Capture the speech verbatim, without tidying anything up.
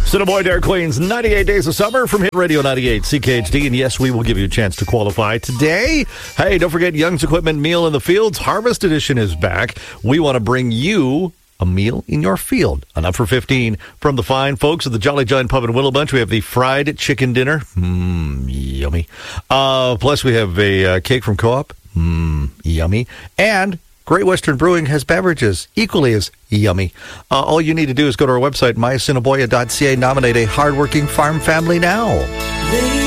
Cinnaboy, Dare Queens, ninety-eight Days of Summer from Hit Radio ninety-eight C K H D. And yes, we will give you a chance to qualify today. Hey, don't forget Young's Equipment Meal in the Fields. Harvest Edition is back. We want to bring you a meal in your field. Enough for fifteen. From the fine folks at the Jolly Giant Pub and Willow Bunch, we have the fried chicken dinner. Mmm, yummy. Uh, plus, we have a uh, cake from Co-op. Mmm, yummy. And Great Western Brewing has beverages equally as yummy. Uh, all you need to do is go to our website, my assiniboia dot c a. Nominate a hardworking farm family now.